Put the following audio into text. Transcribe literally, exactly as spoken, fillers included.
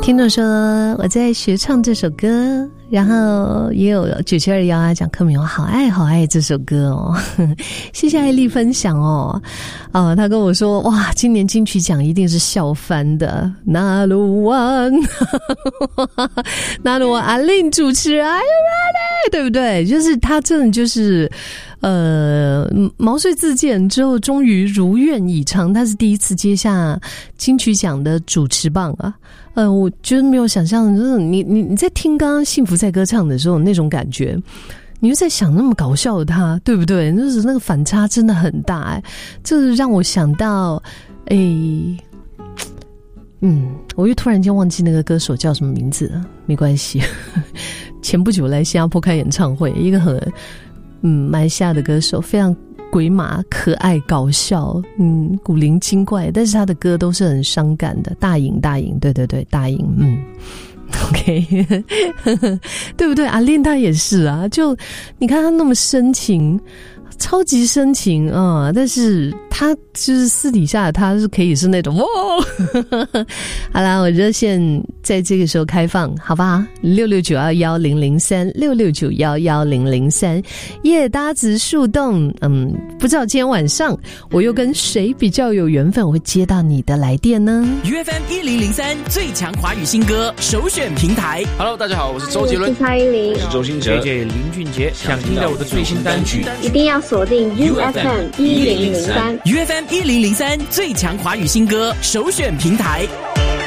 听众说我在学唱这首歌，然后也有九七二幺啊讲柯敏，我好爱好爱这首歌哦，谢谢艾丽分享哦。哦，他跟我说哇，今年金曲奖一定是笑翻的。那鲁湾，那鲁湾阿令主持 ，Are you ready？ 对不对？就是他真的就是呃毛遂自荐之后，终于如愿以偿，他是第一次接下金曲奖的主持棒啊。呃，我觉得没有想象，就是你你你在听刚刚《幸福在歌唱》的时候那种感觉，你就在想那么搞笑的他，对不对？就是那个反差真的很大哎、欸，这让我想到，哎，嗯，我又突然间忘记那个歌手叫什么名字了，没关系。前不久来新加坡开演唱会，一个很嗯马来西亚的歌手，非常鬼马、可爱、搞笑，嗯，古灵精怪，但是他的歌都是很伤感的。大颖，大颖，对对对，大颖，嗯 ，OK， 对不对？阿令他也是啊，就你看他那么深情。超级深情啊、嗯！但是他就是私底下他是可以是那种哇，好啦，我热线在这个时候开放，好吧？六六九幺幺零零三六六九幺幺零零三，夜搭子树洞，嗯，不知道今天晚上我又跟谁比较有缘分，我会接到你的来电呢 ？U F M 一零零三最强华语新歌首选平台。 Hello， 大家好，我是周杰伦， 我是蔡依林， 我是周兴哲 ，J J 林俊杰，想听到我的最新单曲， 一定要锁定 U F M 一零零三 ，U F M 一零零三最强华语新歌首选平台。